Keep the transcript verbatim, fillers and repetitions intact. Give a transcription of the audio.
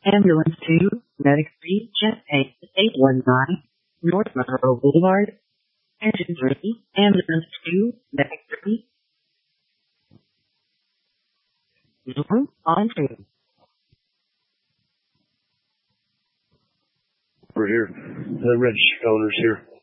Ambulance two, Medic three, Jet eight eight one nine, North Monroe Boulevard. Engine three, Ambulance two, Medic three. Zoom on two. We're here. The registered owners here.